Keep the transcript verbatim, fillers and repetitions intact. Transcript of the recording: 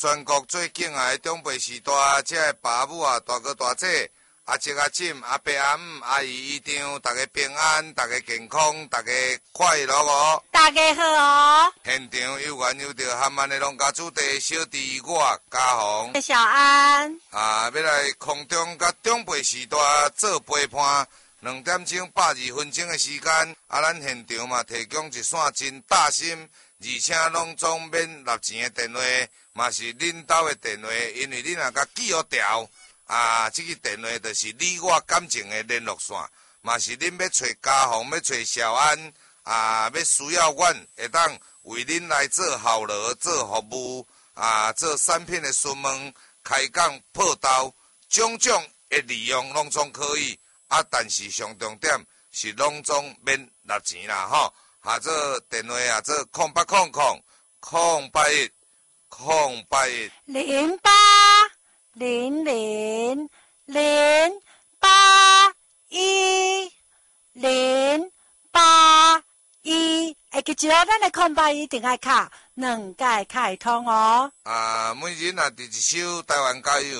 全国最敬爱的长辈时代，这个爸母啊、大哥大姐、阿叔阿婶、阿伯阿姆、阿姨姨丈，大家平安，大家健康，大家快乐哦！ 大家好哦！ 现场有缘有着含万的农家主题小弟我嘉宏、 小安啊，要来空中甲长辈时代做陪伴。两点钟百二分钟的时间，啊，咱现场嘛提供一线真大心，而且拢总免纳钱的电话，嘛是恁兜的电话，因为恁若甲记好条，啊，这个电话就是你我感情的联络线，嘛是恁要找家宏，要找小安，啊，要需要阮会当为恁来做效劳、做服务，啊，做产品的询问、开讲、报道，种种的利用拢总可以。啊，但是上重点是拢总免纳钱啦，吼！下做电话啊，做空八空空空八一空八一零八零零零八一零八一，会记住咱的空八一定爱卡两届开通哦。 啊，每日啊，伫一首台湾加油。